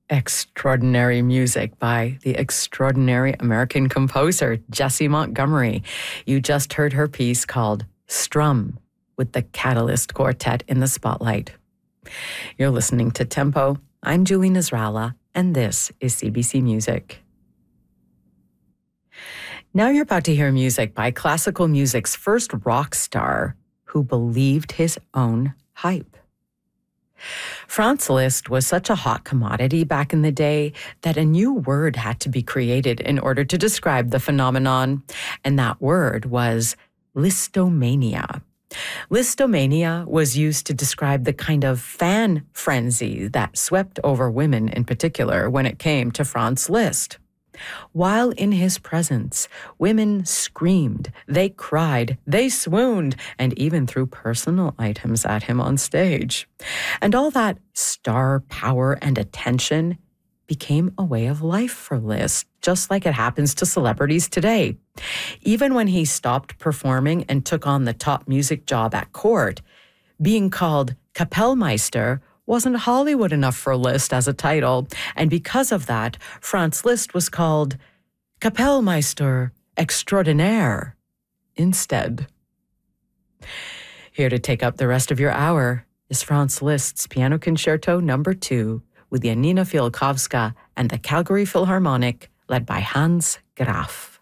Extraordinary music by the extraordinary American composer Jessie Montgomery. You just heard her piece called Strum with the Catalyst Quartet in the spotlight. You're listening to Tempo. I'm Julie Nasrallah, and this is CBC Music. Now you're about to hear music by classical music's first rock star who believed his own hype. Franz Liszt was such a hot commodity back in the day that a new word had to be created in order to describe the phenomenon, and that word was Listomania. Listomania was used to describe the kind of fan frenzy that swept over women in particular when it came to Franz Liszt. While in his presence, women screamed, they cried, they swooned, and even threw personal items at him on stage. And all that star power and attention became a way of life for Liszt, just like it happens to celebrities today. Even when he stopped performing and took on the top music job at court, being called Kapellmeister wasn't Hollywood enough for Liszt as a title, and because of that, Franz Liszt was called Kapellmeister Extraordinaire instead. Here to take up the rest of your hour is Franz Liszt's Piano Concerto No. 2 with Janina Fialkowska and the Calgary Philharmonic, led by Hans Graf.